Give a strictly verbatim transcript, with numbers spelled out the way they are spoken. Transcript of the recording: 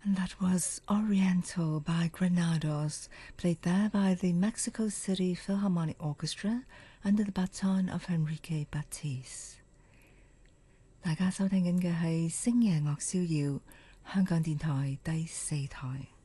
That was Oriental by Granados, played there by the Mexico City Philharmonic Orchestra under the baton of Enrique Batiste。大家收聽緊嘅係星夜樂逍遙，香港電台第四台。